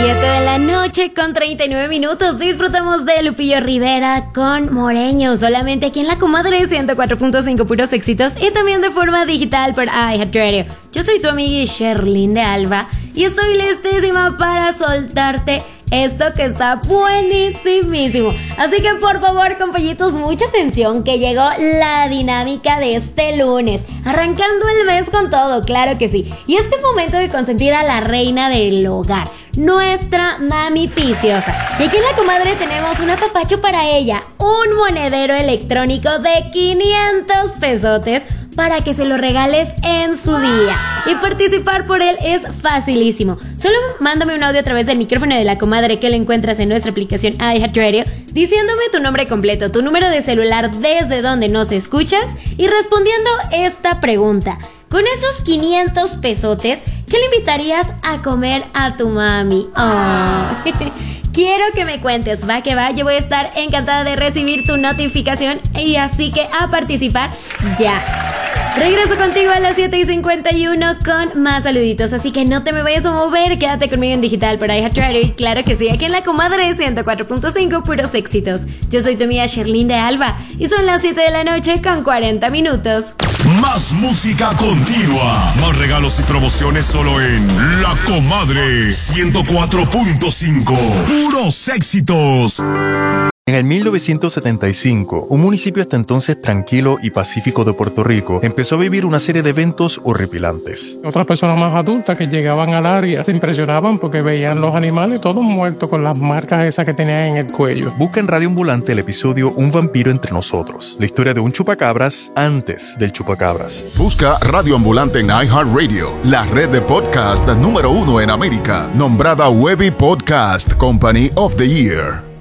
7 de la noche con 39 minutos. Disfrutamos de Lupillo Rivera con Moreño, solamente aquí en La Comadre 104.5 puros éxitos y también de forma digital por iHeartRadio. Yo soy tu amiga Sherlyn de Alba y estoy listísima para soltarte esto que está buenísimísimo. Así que por favor, compañitos, mucha atención que llegó la dinámica de este lunes, arrancando el mes con todo, claro que sí. Y es que es momento de consentir a la reina del hogar, nuestra mami Piciosa. Y aquí en La Comadre tenemos un apapacho para ella, un monedero electrónico de 500 pesotes para que se lo regales en su día. Y participar por él es facilísimo. Solo mándame un audio a través del micrófono de La Comadre que lo encuentras en nuestra aplicación iHeartRadio, diciéndome tu nombre completo, tu número de celular desde donde nos escuchas y respondiendo esta pregunta. Con esos 500 pesotes, ¿qué le invitarías a comer a tu mami? Oh. Quiero que me cuentes, va que va, yo voy a estar encantada de recibir tu notificación y así que a participar ya. Regreso contigo a las 7:51 con más saluditos, así que no te me vayas a mover, quédate conmigo en digital por iHeartRadio y claro que sí, aquí en La Comadre 104.5 puros éxitos. Yo soy tu amiga Sherlyn de Alba y son las 7 de la noche con 40 minutos. Más música continua, más regalos y promociones solo en La Comadre 104.5 puros éxitos. En el 1975, un municipio hasta entonces tranquilo y pacífico de Puerto Rico empezó a vivir una serie de eventos horripilantes. Otras personas más adultas que llegaban al área se impresionaban porque veían los animales todos muertos con las marcas esas que tenían en el cuello. Busca en Radio Ambulante el episodio Un vampiro entre nosotros, la historia de un chupacabras antes del chupacabras. Busca Radio Ambulante en iHeartRadio, la red de podcast número 1 en América, nombrada Webby Podcast Company of the Year.